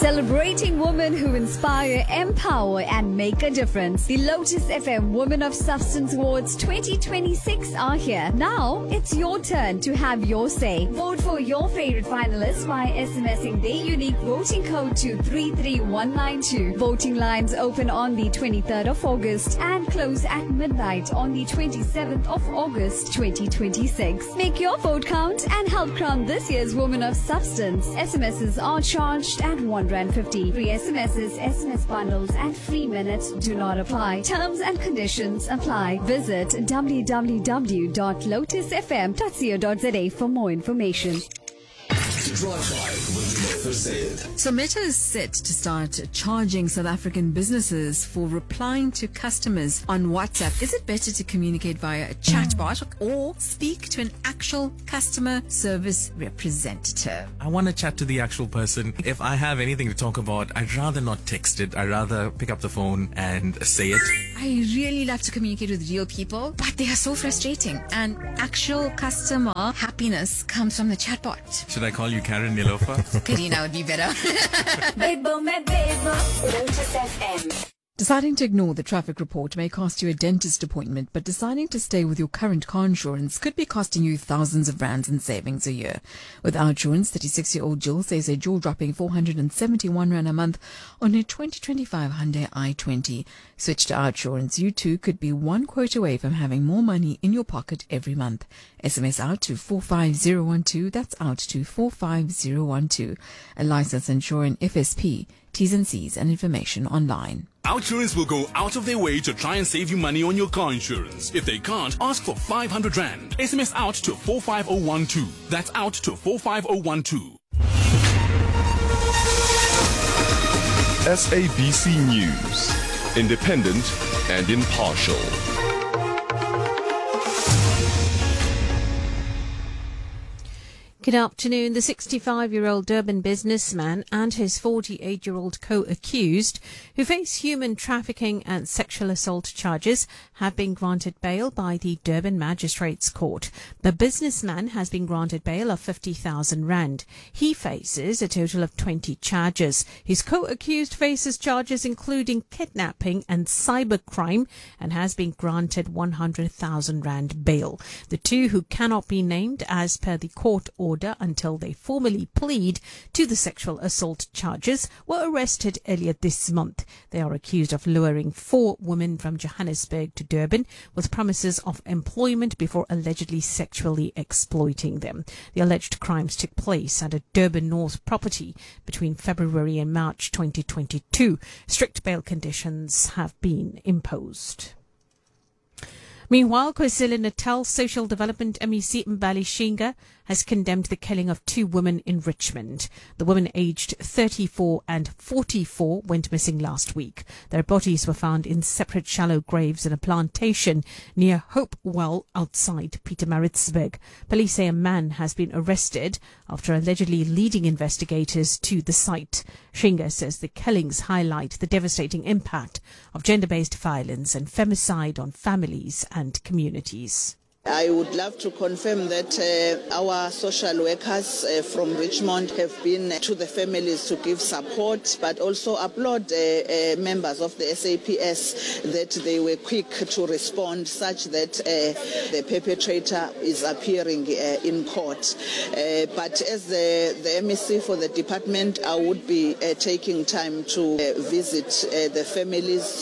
Celebrating women who inspire, empower, and make a difference. The Lotus FM Women of Substance Awards 2026 are here. Now, it's your turn to have your say. Vote for your favorite finalists by SMSing their unique voting code to 33192. Voting lines open on the 23rd of August and close at midnight on the 27th of August 2026. Make your vote count and help crown this year's Woman of Substance. SMSs are charged at R1.50. Free SMSs, SMS bundles, and free minutes do not apply. Terms and conditions apply. Visit www.lotusfm.co.za for more information. So Meta is set to start charging South African businesses for replying to customers on WhatsApp. Is it better to communicate via a chatbot or speak to an actual customer service representative? I want to chat to the actual person. If I have anything to talk about, I'd rather not text it. I'd rather pick up the phone and say it. I really love to communicate with real people, but they are so frustrating. And actual customer happiness comes from the chatbot. Should I call you Karen Nilofa? Karina would be better. Lotus FM. Deciding to ignore the traffic report may cost you a dentist appointment, but deciding to stay with your current car insurance could be costing you thousands of rands in savings a year. With Outsurance, 36-year-old Jill says a jaw-dropping 471 rand a month on her 2025 Hyundai i20. Switch to Outsurance. You too could be one quote away from having more money in your pocket every month. SMS out to 45012. That's out to 45012. A licensed insurer in FSP. T's and C's and information online. Outsurance will go out of their way to try and save you money on your car insurance. If they can't, ask for 500 rand. SMS out to 45012. That's out to 45012. SABC News. Independent and impartial. Good afternoon. The 65-year-old Durban businessman and his 48-year-old co-accused, who face human trafficking and sexual assault charges, have been granted bail by the Durban Magistrates Court. The businessman has been granted bail of 50,000 rand. He faces a total of 20 charges. His co-accused faces charges including kidnapping and cybercrime and has been granted 100,000 rand bail. The two, who cannot be named as per the court order until they formally plead to the sexual assault charges, were arrested earlier this month. They are accused of luring 4 women from Johannesburg to Durban with promises of employment before allegedly sexually exploiting them. The alleged crimes took place at a Durban North property between February and March 2022. Strict bail conditions have been imposed. Meanwhile, KwaZulu-Natal Social Development MEC Mbali Shinga has condemned the killing of 2 women in Richmond. The women aged 34 and 44 went missing last week. Their bodies were found in separate shallow graves in a plantation near Hopewell outside Pietermaritzburg. Police say a man has been arrested after allegedly leading investigators to the site. Shinga says the killings highlight the devastating impact of gender-based violence and femicide on families and communities. I would love to confirm that our social workers from Richmond have been to the families to give support, but also applaud members of the SAPS that they were quick to respond such that the perpetrator is appearing in court. But as the MEC for the department, I would be taking time to visit the families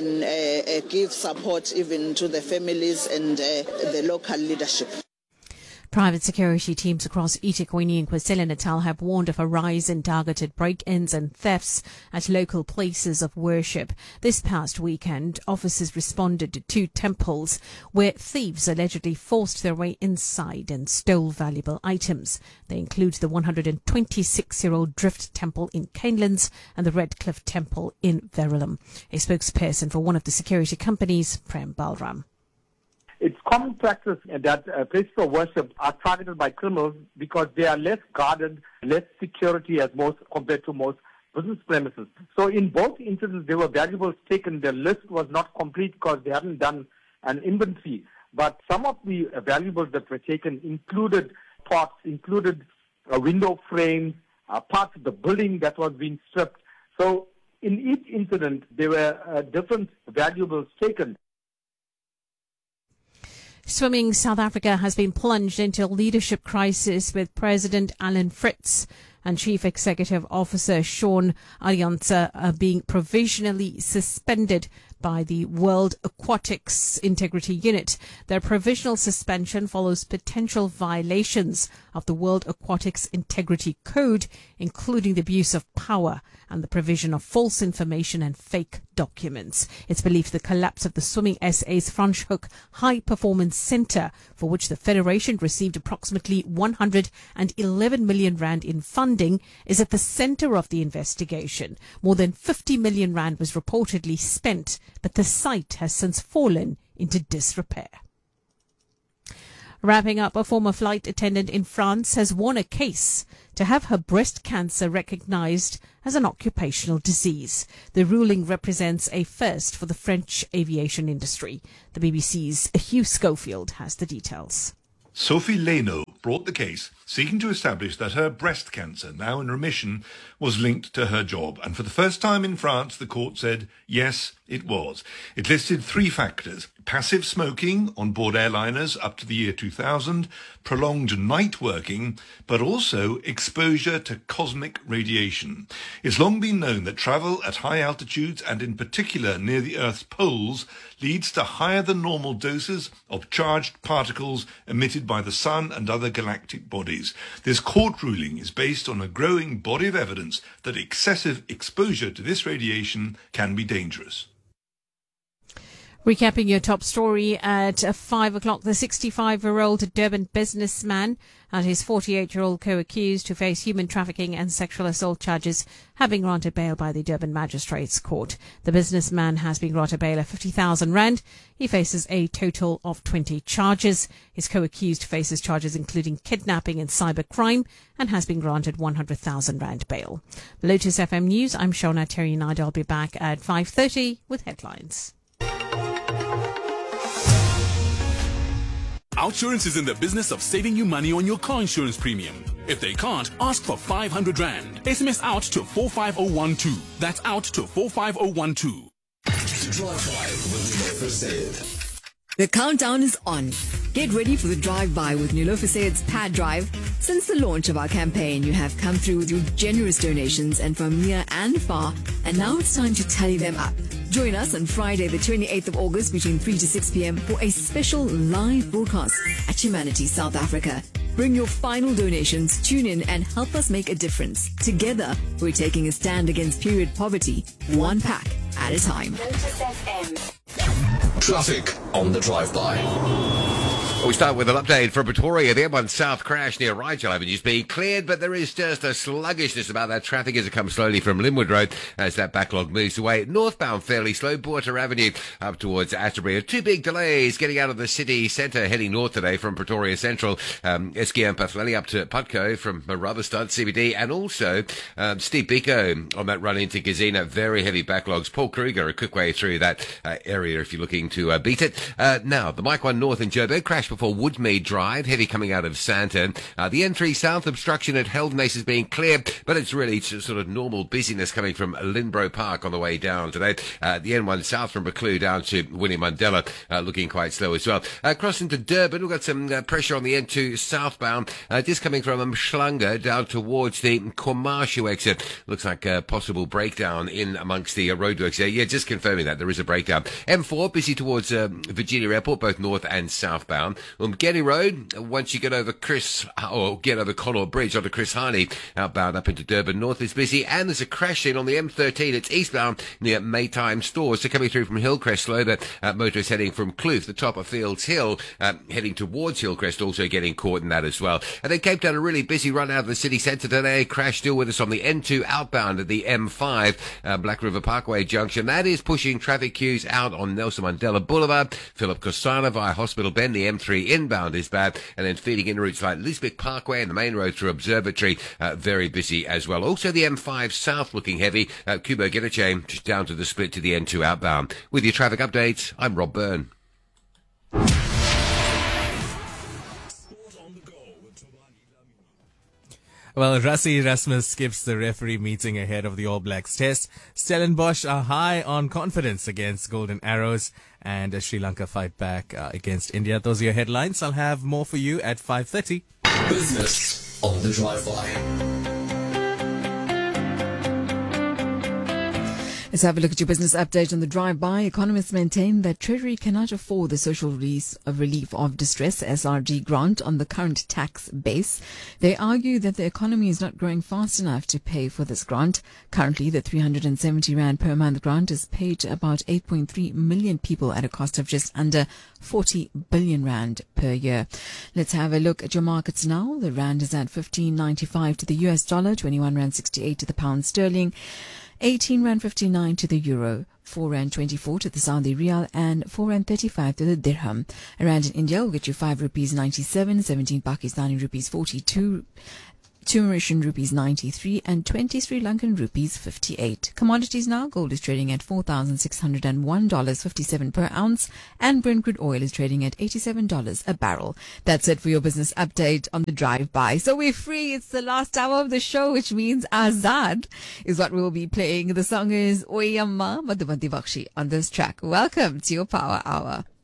and give support even to the families and the local leadership. Private security teams across eThekwini and KwaZulu-Natal have warned of a rise in targeted break-ins and thefts at local places of worship. This past weekend, officers responded to 2 temples where thieves allegedly forced their way inside and stole valuable items. They include the 126-year-old Drift Temple in Canelands and the Redcliffe Temple in Verulam. A spokesperson for one of the security companies, Prem Balram. It's common practice that places of worship are targeted by criminals because they are less guarded, less security as most compared to most business premises. So in both instances, there were valuables taken. The list was not complete because they hadn't done an inventory. But some of the valuables that were taken included pots, included window frames, parts of the building that was being stripped. So in each incident, there were different valuables taken. Swimming South Africa has been plunged into a leadership crisis with President Alan Fritz and Chief Executive Officer Shaun Arendse being provisionally suspended by the World Aquatics Integrity Unit. Their provisional suspension follows potential violations of the World Aquatics Integrity Code, including the abuse of power and the provision of false information and fake documents. It's believed the collapse of the Swimming SA's Franschhoek High Performance Centre, for which the Federation received approximately 111 million rand in funding, is at the centre of the investigation. More than 50 million rand was reportedly spent, but the site has since fallen into disrepair. Wrapping up, a former flight attendant in France has won a case to have her breast cancer recognized as an occupational disease. The ruling represents a first for the French aviation industry. The BBC's Hugh Schofield has the details. Sophie Leno brought the case, seeking to establish that her breast cancer, now in remission, was linked to her job. And for the first time in France, the court said, yes, it was. It listed 3 factors: passive smoking on board airliners up to the year 2000, prolonged night working, but also exposure to cosmic radiation. It's long been known that travel at high altitudes, and in particular near the Earth's poles, leads to higher than normal doses of charged particles emitted by the sun and other galactic bodies. This court ruling is based on a growing body of evidence that excessive exposure to this radiation can be dangerous. Recapping your top story at 5 o'clock, the 65-year-old Durban businessman and his 48-year-old co-accused who face human trafficking and sexual assault charges have been granted bail by the Durban Magistrates Court. The businessman has been granted bail of 50,000 rand. He faces a total of 20 charges. His co-accused faces charges including kidnapping and cybercrime and has been granted 100,000 rand bail. Lotus FM News, I'm Shona Terry Nida. I'll be back at 5:30 with headlines. Outsurance is in the business of saving you money on your car insurance premium. If they can't, ask for 500 rand. SMS out to 45012. That's out to 45012. Drive-by with Nilofer Sayed. The countdown is on. Get ready for the drive-by with Nilofer Sayed's Pad Drive. Since the launch of our campaign, you have come through with your generous donations and from near and far, and now it's time to tally them up. Join us on Friday, the 28th of August between 3 to 6 p.m. for a special live broadcast at Humanity South Africa. Bring your final donations, tune in and help us make a difference. Together, we're taking a stand against period poverty, one pack at a time. Traffic on the drive-by. We start with an update from Pretoria. The M1 South crash near Rigel Avenue is being cleared, but there is just a sluggishness about that traffic as it comes slowly from Linwood Road as that backlog moves away. Northbound fairly slow, Buerta Avenue up towards Atterbury. 2 big delays getting out of the city centre heading north today from Pretoria Central. Eskiam Pathleni up to Putco from Rubberstad CBD, and also Steve Biko on that run into Gazina. Very heavy backlogs. Paul Kruger a quick way through that area if you're looking to beat it. Now, the Mike 1 North in Joburg crash before Woodmead Drive, heavy coming out of Sandton. The N3 South obstruction at Heldnace is being cleared, but it's really sort of normal busyness coming from Linbro Park on the way down today. The N1 South from Buccleuch down to Winnie Mandela looking quite slow as well. Crossing to Durban, we've got some pressure on the N2 southbound, just coming from Mshlanga down towards the Kwamashu exit. Looks like a possible breakdown in amongst the roadworks there. Yeah, just confirming that there is a breakdown. M4 busy towards Virginia Airport, both north and southbound. Getty Road, once you get over Connaught Bridge onto Chris Harney, outbound up into Durban North is busy, and there's a crash in on the M13. It's eastbound near Maytime Stores. So coming through from Hillcrest slow, but motorists heading from Kloof, the top of Fields Hill, heading towards Hillcrest, also getting caught in that as well. And then Cape Town, a really busy run out of the city centre today. Crash still with us on the N2 outbound at the M5, Black River Parkway Junction. That is pushing traffic queues out on Nelson Mandela Boulevard. Philip Costana via Hospital Bend, the M3 inbound is bad, and then feeding in routes like Lisbeth Parkway and the main road through Observatory, very busy as well. Also the M5 South looking heavy, Kubo Getachain just down to the split to the N2 outbound. With your traffic updates, I'm Rob Byrne. Well, Rassie Erasmus skips the referee meeting ahead of the All Blacks test. Stellenbosch are high on confidence against Golden Arrows, and Sri Lanka fight back against India. Those are your headlines. I'll have more for you at 5:30. Business on the drive-by. Let's have a look at your business update on the drive-by. Economists maintain that Treasury cannot afford the Social Relief of Distress (SRD) grant on the current tax base. They argue that the economy is not growing fast enough to pay for this grant. Currently, the 370 Rand per month grant is paid to about 8.3 million people at a cost of just under 40 billion Rand per year. Let's have a look at your markets now. The Rand is at 15.95 to the US dollar, 21 Rand 68 to the pound sterling, 18 Rand 59 to the euro, 4 Rand 24 to the Saudi Riyal, and 4 Rand 35 to the dirham. A Rand in India will get you 5 rupees 97, 17 Pakistani rupees 42, 2 Mauritian rupees 93, and 20 Sri Lankan rupees 58. Commodities now. Gold is trading at $4,601.57 per ounce, and Brent crude oil is trading at $87 a barrel. That's it for your business update on the drive-by. So we're free. It's the last hour of the show, which means Azad is what we'll be playing. The song is Oyamma Madhubanti Bakshi on this track. Welcome to your Power Hour.